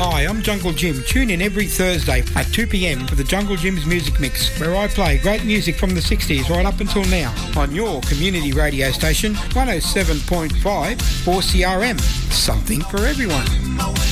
Hi, I'm Jungle Jim. Tune in every Thursday at 2 p.m. for the Jungle Jim's Music Mix, where I play great music from the 60s right up until now on your community radio station, 107.5 4CRM. Something for everyone.